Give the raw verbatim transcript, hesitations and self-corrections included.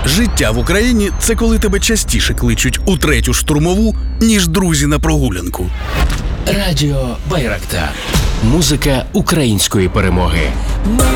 Життя в Україні – це коли тебе частіше кличуть у третю штурмову, ніж друзі на прогулянку. Радіо Байрактар. Музика української перемоги.